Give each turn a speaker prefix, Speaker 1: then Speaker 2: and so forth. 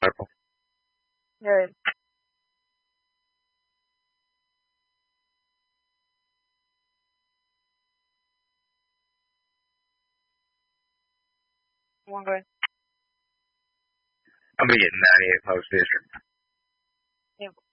Speaker 1: purple.
Speaker 2: Good. One good.
Speaker 1: I'm gonna get 98 post vision.
Speaker 2: Yep.